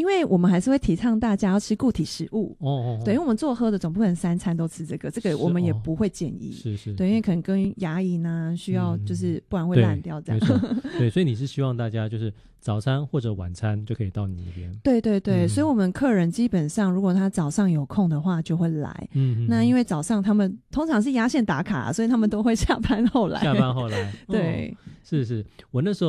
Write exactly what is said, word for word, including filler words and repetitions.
为我们还是会提倡大家要吃固体食物哦哦哦， 对，因为我们做喝的总不能三餐都吃这个，这个我们也不会建议。 是是， 对，因为可能跟牙龈啊需要就是、嗯、不然会烂掉这样。 对, 对，所以你是希望大家就是早餐或者晚餐就可以到你那边。 对对对、嗯，所以我们客人基本上如果他早上有空的话就会来。嗯，那因为早上他们通常是压线打卡，所以他们都会下班后来。 下班后来， 对、 哦，是是，我那时候。